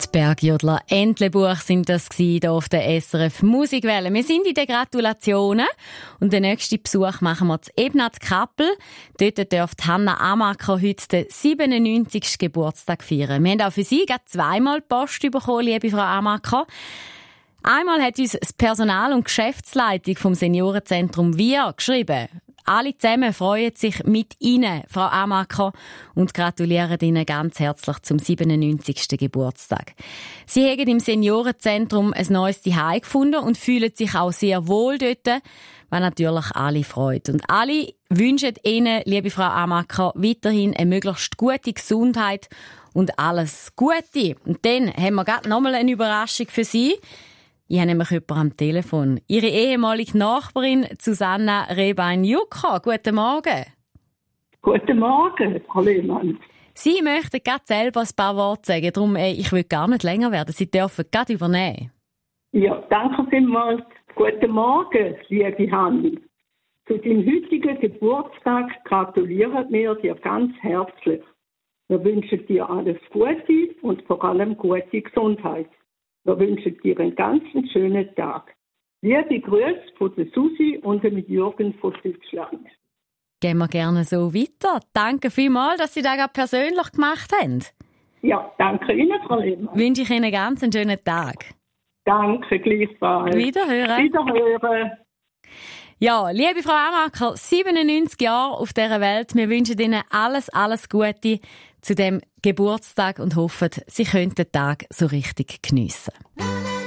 Bergjodler Entlebuch sind das hier auf der SRF Musikwelle. Wir sind in den Gratulationen und den nächsten Besuch machen wir zu Ebnat-Kappel. Dort dürfte Hanna Amaker heute den 97. Geburtstag feiern. Wir haben auch für Sie gerade zweimal Post bekommen, liebe Frau Amaker. Einmal hat uns das Personal- und Geschäftsleitung vom Seniorenzentrum Wir geschrieben. Alle zusammen freuen sich mit Ihnen, Frau Amaker, und gratulieren Ihnen ganz herzlich zum 97. Geburtstag. Sie haben im Seniorenzentrum ein neues Zuhause gefunden und fühlen sich auch sehr wohl dort, was natürlich alle freut. Und alle wünschen Ihnen, liebe Frau Amaker, weiterhin eine möglichst gute Gesundheit und alles Gute. Und dann haben wir gerade nochmal eine Überraschung für Sie. Ich habe nämlich jemanden am Telefon. Ihre ehemalige Nachbarin Susanna Rehbein-Jucker. Guten Morgen. Guten Morgen, Frau Lehmann. Sie möchten gerade selber ein paar Worte sagen. Darum, ich will gar nicht länger werden. Sie dürfen gerade übernehmen. Ja, danke vielmals. Guten Morgen, liebe Hanni. Zu deinem heutigen Geburtstag gratulieren wir dir ganz herzlich. Wir wünschen dir alles Gute und vor allem gute Gesundheit. Wir wünschen dir einen ganz schönen Tag. Liebe Grüße von der Susi und dem Jürgen von Deutschland. Gehen wir gerne so weiter. Danke vielmals, dass Sie das gerade persönlich gemacht haben. Ja, danke Ihnen, Frau Lehmann. Wünsche ich Ihnen einen ganz schönen Tag. Danke, gleichfalls. Wiederhören. Wiederhören. Ja, liebe Frau Amaker, 97 Jahre auf dieser Welt. Wir wünschen Ihnen alles Gute zu dem Geburtstag und hoffen, Sie können den Tag so richtig geniessen.